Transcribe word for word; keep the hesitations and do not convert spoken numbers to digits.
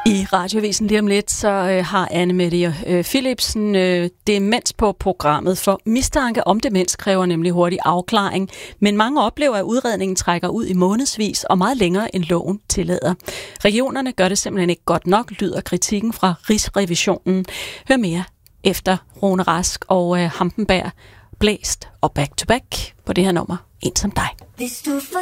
I Radiovisen lige om lidt, så øh, har Anne-Mette øh, Philipsen øh, demens på programmet, for mistanke om demens kræver nemlig hurtig afklaring, men mange oplever, at udredningen trækker ud i månedsvis og meget længere end loven tillader. Regionerne gør det simpelthen ikke godt nok, lyder kritikken fra Rigsrevisionen. Hør mere efter Rune Rask og øh, Hampenberg, Blæst og Back to Back på det her nummer, En som dig.